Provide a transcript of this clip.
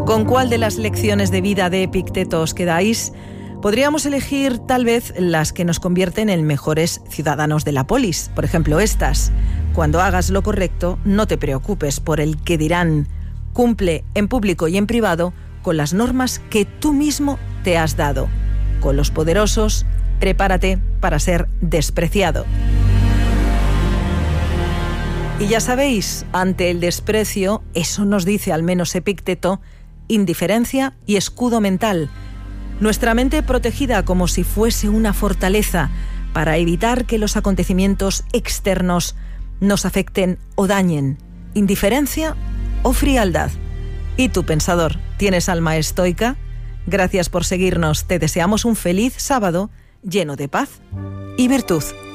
¿Con cuál de las lecciones de vida de Epicteto os quedáis? Podríamos elegir tal vez las que nos convierten en mejores ciudadanos de la polis. Por ejemplo, estas. Cuando hagas lo correcto, no te preocupes por el qué dirán. Cumple en público y en privado con las normas que tú mismo te has dado. Con los poderosos, prepárate para ser despreciado. Y ya sabéis, ante el desprecio, eso nos dice al menos Epicteto, indiferencia y escudo mental. Nuestra mente protegida como si fuese una fortaleza para evitar que los acontecimientos externos nos afecten o dañen. Indiferencia o frialdad. ¿Y tú, pensador, tienes alma estoica? Gracias por seguirnos. Te deseamos un feliz sábado lleno de paz y virtud.